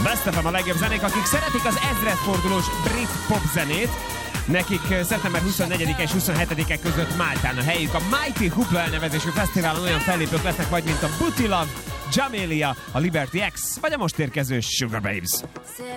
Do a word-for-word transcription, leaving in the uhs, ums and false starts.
Best ef em a legjobb zenék, akik szeretik az ezredfordulós brit pop zenét. Nekik szeptember huszonnegyedike és huszonhetedike között Máltán a helyük. A Mighty Hoopla elnevezésű fesztiválon olyan fellépők lesznek majd, mint a Booty Love, Jamelia, a Liberty X, vagy a most érkező Sugar Babes.